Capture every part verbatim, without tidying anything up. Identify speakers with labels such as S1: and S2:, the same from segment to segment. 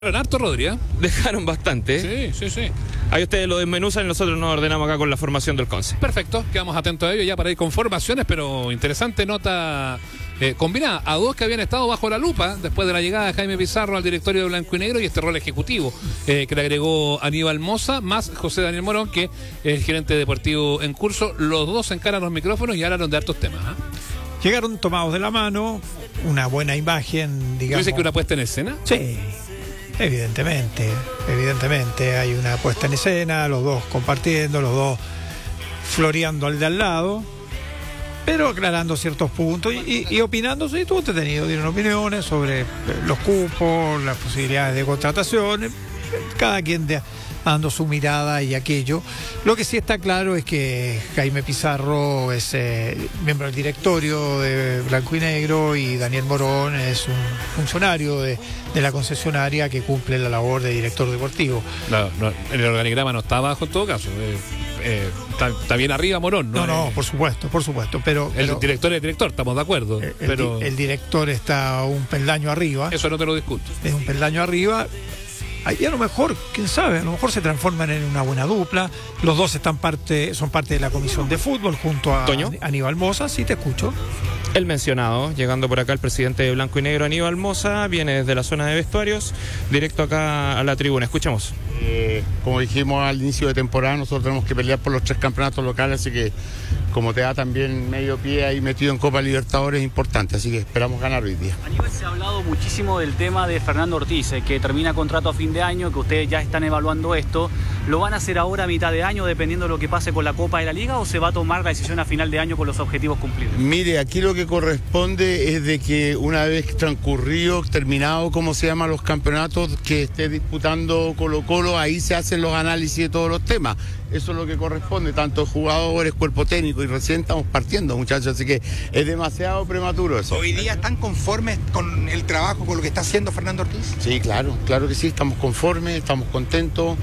S1: Harto, Rodríguez.
S2: Dejaron bastante.
S1: Sí, sí, sí.
S2: Ahí ustedes lo desmenuzan y nosotros nos ordenamos acá con la formación del Conce.
S1: Perfecto, quedamos atentos a ello ya para ir con formaciones, pero interesante nota eh, combinada a dos que habían estado bajo la lupa después de la llegada de Jaime Pizarro al directorio de Blanco y Negro y este rol ejecutivo eh, que le agregó Aníbal Mosa, más José Daniel Morón, que es el gerente deportivo en curso. Los dos encaran los micrófonos y hablaron de hartos temas. ¿eh?
S3: Llegaron tomados de la mano, una buena imagen, digamos.
S1: ¿Tú dices que una puesta en escena?
S3: Sí. Evidentemente, evidentemente hay una puesta en escena, los dos compartiendo, los dos floreando al de al lado, pero aclarando ciertos puntos y, y, y opinando, sí, tú te has tenido, dieron opiniones sobre los cupos, las posibilidades de contratación, cada quien de, dando su mirada y aquello. Lo que sí está claro es que Jaime Pizarro es eh, miembro del directorio de Blanco y Negro y Daniel Morón es un funcionario de, de la concesionaria que cumple la labor de director deportivo.
S1: No, no, el organigrama no está abajo en todo caso. Eh, eh, está, está bien arriba Morón, ¿no?
S3: No, no,
S1: eh,
S3: por supuesto, por supuesto. Pero,
S1: el
S3: pero
S1: director es director, estamos de acuerdo.
S3: El,
S1: pero
S3: el, el director está un peldaño arriba.
S1: Eso no te lo discuto.
S3: Es un peldaño arriba. Y a lo mejor, quién sabe, a lo mejor se transforman en una buena dupla. Los dos están parte, son parte de la comisión de fútbol junto a
S2: ¿Toño?
S3: Aníbal Mosa. Sí, te escucho.
S2: El mencionado, llegando por acá el presidente de Blanco y Negro, Aníbal Mosa, viene desde la zona de vestuarios, directo acá a la tribuna. Escuchamos.
S4: Eh, como dijimos al inicio de temporada, nosotros tenemos que pelear por los tres campeonatos locales, así que como te da también medio pie ahí metido en Copa Libertadores es importante, así que esperamos ganar hoy día.
S5: Aníbal, se ha hablado muchísimo del tema de Fernando Ortiz, eh, que termina contrato a fin de año, que ustedes ya están evaluando esto. ¿Lo van a hacer ahora a mitad de año dependiendo de lo que pase con la Copa de la Liga o se va a tomar la decisión a final de año con los objetivos cumplidos?
S4: Mire, aquí lo que corresponde es de que una vez transcurrido, terminado, ¿cómo se llaman los campeonatos que esté disputando Colo-Colo? Ahí se hacen los análisis de todos los temas. Eso es lo que corresponde, tanto jugadores, cuerpo técnico, y recién estamos partiendo, muchachos, así que es demasiado prematuro eso.
S6: ¿Hoy día están conformes con el trabajo, con lo que está haciendo Fernando Ortiz?
S4: Sí, claro, claro que sí, estamos conformes, estamos contentos,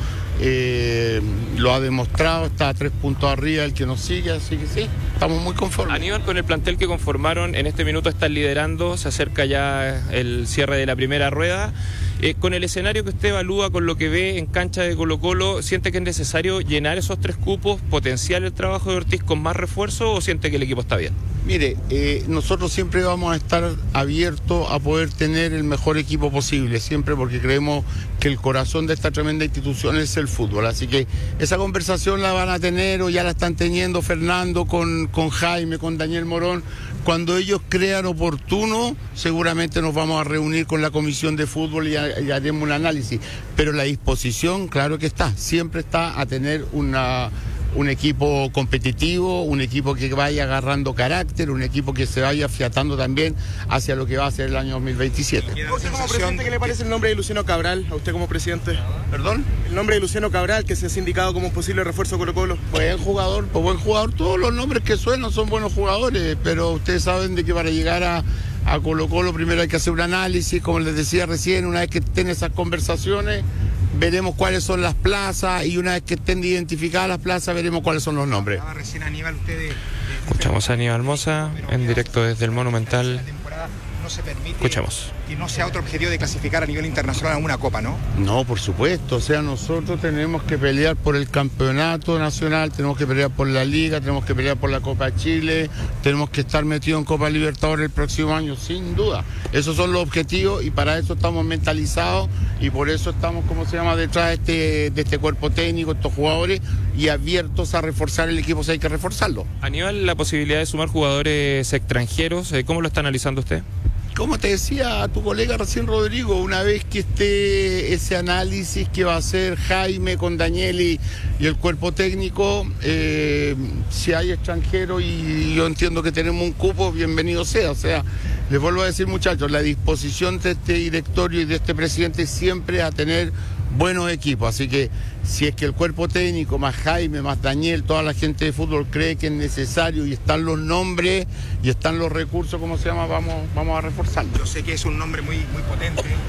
S4: eh, lo ha demostrado, está a tres puntos arriba el que nos sigue, así que sí, estamos muy conformes.
S2: Aníbal, con el plantel que conformaron, en este minuto están liderando, se acerca ya el cierre de la primera rueda. Eh, con el escenario que usted evalúa, con lo que ve en cancha de Colo-Colo, ¿siente que es necesario llenar esos tres cupos, potenciar el trabajo de Ortiz con más refuerzo o siente que el equipo está bien?
S4: Mire, eh, nosotros siempre vamos a estar abiertos a poder tener el mejor equipo posible, siempre porque creemos que el corazón de esta tremenda institución es el fútbol, así que esa conversación la van a tener o ya la están teniendo Fernando con, con Jaime, con Daniel Morón. Cuando ellos crean oportuno, seguramente nos vamos a reunir con la comisión de fútbol y, y haremos un análisis, pero la disposición, claro que está, siempre está a tener una... un equipo competitivo, un equipo que vaya agarrando carácter, un equipo que se vaya afiatando también hacia lo que va a ser el año dos mil veintisiete.
S7: ¿A usted como presidente qué le parece el nombre de Luciano Cabral? ¿A usted como presidente?
S4: ¿Perdón?
S7: El nombre de Luciano Cabral, que se ha indicado como un posible refuerzo Colo-Colo.
S4: Buen jugador, pues buen jugador. Todos los nombres que suenan son buenos jugadores, pero ustedes saben de que para llegar a, a Colo-Colo primero hay que hacer un análisis, como les decía recién, una vez que estén esas conversaciones, veremos cuáles son las plazas y una vez que estén identificadas las plazas veremos cuáles son los nombres.
S6: Recién Aníbal, usted de, de,
S2: Escuchamos a Aníbal Mosa en directo desde el Monumental.
S6: la temporada no se permite
S2: Escuchamos.
S6: que no sea otro objetivo de clasificar a nivel internacional a una copa, ¿no?
S4: No, por supuesto, o sea, nosotros tenemos que pelear por el campeonato nacional, tenemos que pelear por la Liga, tenemos que pelear por la Copa Chile, tenemos que estar metidos en Copa Libertadores el próximo año, sin duda. Esos son los objetivos y para eso estamos mentalizados y por eso estamos, como se llama, detrás de este, de este cuerpo técnico, estos jugadores, y abiertos a reforzar el equipo si hay que reforzarlo.
S2: Aníbal, la posibilidad de sumar jugadores extranjeros, ¿cómo lo está analizando usted?
S4: Como te decía a tu colega recién, Rodrigo, una vez que esté ese análisis que va a hacer Jaime con Daniel y, y el cuerpo técnico, eh, si hay extranjeros y yo entiendo que tenemos un cupo, bienvenido sea. O sea, les vuelvo a decir, muchachos, la disposición de este directorio y de este presidente siempre a tener buenos equipos, así que si es que el cuerpo técnico, más Jaime, más Daniel, toda la gente de fútbol cree que es necesario y están los nombres y están los recursos, ¿cómo se llama? Vamos, vamos a reforzarlo.
S6: Yo sé que es un nombre muy, muy potente y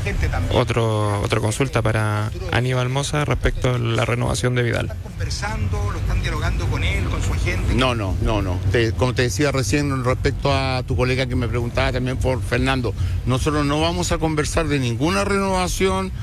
S6: gente también.
S2: Otro, otra consulta para Aníbal Mosa respecto a la renovación de Vidal.
S6: ¿Están conversando, lo están dialogando con él, con su agente?
S4: No, no, no, no. Te- como te decía recién respecto a tu colega que me preguntaba también por Fernando, nosotros no vamos a conversar de ninguna renovación